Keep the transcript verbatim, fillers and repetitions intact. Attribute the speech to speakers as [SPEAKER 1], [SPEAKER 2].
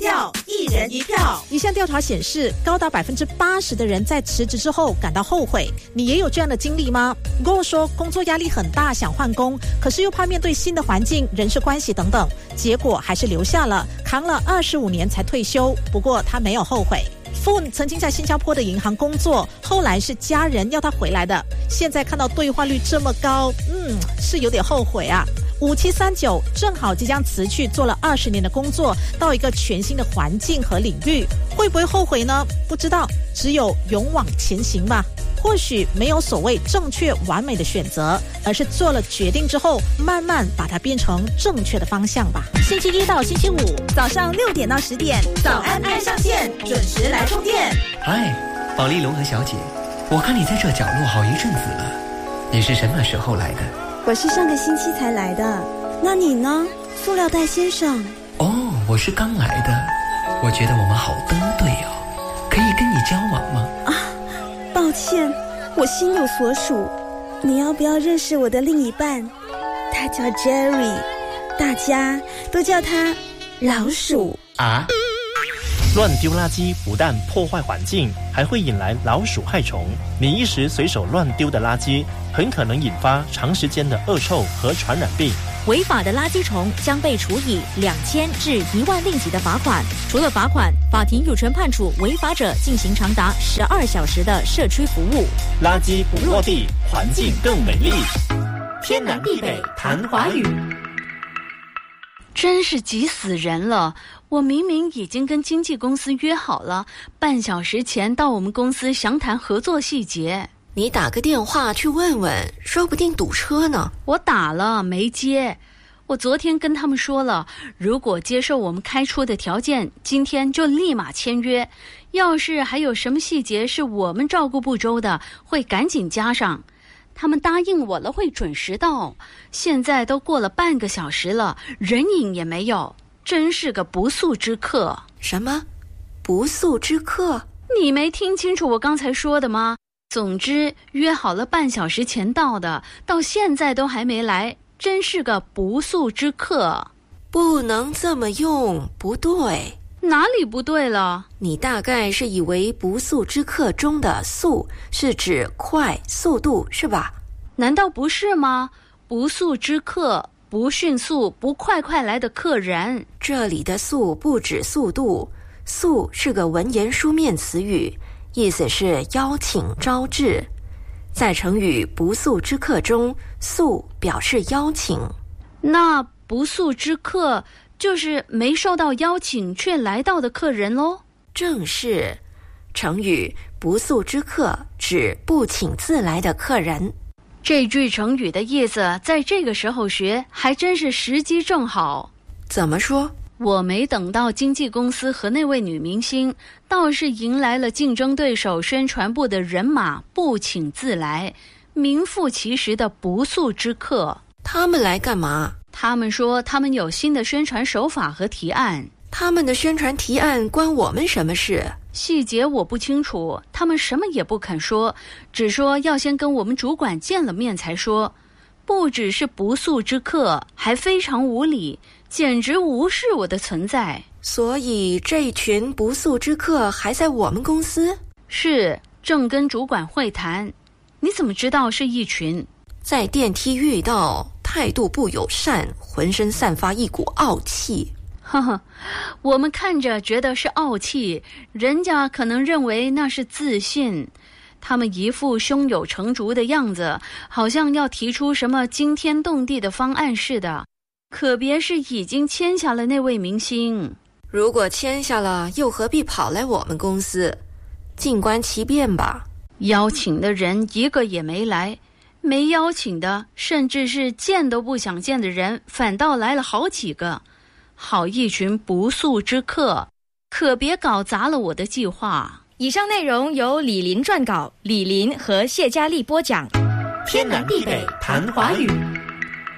[SPEAKER 1] 票，一人一票。
[SPEAKER 2] 一项调查显示，高达百分之八十的人在辞职之后感到后悔。你也有这样的经历吗？跟我说工作压力很大，想换工，可是又怕面对新的环境、人事关系等等，结果还是留下了，扛了二十五年才退休。不过他没有后悔。Foon 曾经在新加坡的银行工作，后来是家人要他回来的。现在看到兑换率这么高，嗯，是有点后悔啊。五七三九正好即将辞去做了二十年的工作，到一个全新的环境和领域，会不会后悔呢？不知道，只有勇往前行吧。或许没有所谓正确完美的选择，而是做了决定之后，慢慢把它变成正确的方向吧。
[SPEAKER 1] 星期一到星期五早上六点到十点，早安爱上线，准时来充电。
[SPEAKER 3] 嗨，保利龙和小姐，我看你在这角落好一阵子了，你是什么时候来的？
[SPEAKER 4] 我是上个星期才来的。那你呢，塑料袋先生？
[SPEAKER 3] 哦，我是刚来的。我觉得我们好登对哦，可以跟你交往吗？
[SPEAKER 4] 啊，抱歉，我心有所属。你要不要认识我的另一半？他叫 Jerry， 大家都叫他老鼠
[SPEAKER 5] 啊。乱丢垃圾不但破坏环境，还会引来老鼠害虫。你一时随手乱丢的垃圾，很可能引发长时间的恶臭和传染病。
[SPEAKER 6] 违法的垃圾虫将被处以两千至一万令吉的罚款。除了罚款，法庭有权判处违法者进行长达十二小时的社区服务。
[SPEAKER 5] 垃圾不落地，环境更美丽。天南地北谈华语。
[SPEAKER 7] 真是急死人了！我明明已经跟经纪公司约好了，半小时前到我们公司详谈合作细节。
[SPEAKER 8] 你打个电话去问问，说不定堵车呢。
[SPEAKER 7] 我打了没接。我昨天跟他们说了，如果接受我们开出的条件，今天就立马签约。要是还有什么细节是我们照顾不周的，会赶紧加上。他们答应我了，会准时到。现在都过了半个小时了，人影也没有，真是个不速之客。
[SPEAKER 8] 什么？不速之客？
[SPEAKER 7] 你没听清楚我刚才说的吗？总之，约好了半小时前到的，到现在都还没来，真是个不速之客。
[SPEAKER 8] 不能这么用，不对。
[SPEAKER 7] 哪里不对了？
[SPEAKER 8] 你大概是以为不速之客中的速是指快，速度是吧？
[SPEAKER 7] 难道不是吗？不速之客，不迅速不快快来的客人。
[SPEAKER 8] 这里的速不指速度，速是个文言书面词语，意思是邀请招致。在成语不速之客中，速表示邀请。
[SPEAKER 7] 那不速之客就是没受到邀请却来到的客人咯。
[SPEAKER 8] 正是，成语不速之客指不请自来的客人。
[SPEAKER 7] 这句成语的意思在这个时候学还真是时机正好。
[SPEAKER 8] 怎么说？
[SPEAKER 7] 我没等到经纪公司和那位女明星，倒是迎来了竞争对手宣传部的人马不请自来，名副其实的不速之客。
[SPEAKER 8] 他们来干嘛？
[SPEAKER 7] 他们说他们有新的宣传手法和提案。
[SPEAKER 8] 他们的宣传提案关我们什么事？
[SPEAKER 7] 细节我不清楚，他们什么也不肯说，只说要先跟我们主管见了面才说。不只是不速之客，还非常无理，简直无视我的存在。
[SPEAKER 8] 所以这群不速之客还在我们公司？
[SPEAKER 7] 是，正跟主管会谈。你怎么知道是一群？
[SPEAKER 8] 在电梯遇到，态度不友善，浑身散发一股傲气。
[SPEAKER 7] 呵呵，我们看着觉得是傲气，人家可能认为那是自信。他们一副胸有成竹的样子，好像要提出什么惊天动地的方案似的。可别是已经签下了那位明星。
[SPEAKER 8] 如果签下了，又何必跑来我们公司？静观其变吧。
[SPEAKER 7] 邀请的人一个也没来，没邀请的，甚至是见都不想见的人，反倒来了好几个。好一群不速之客，可别搞砸了我的计划。
[SPEAKER 6] 以上内容由李林撰稿，李林和谢佳丽播讲。
[SPEAKER 1] 天南地北谈华语。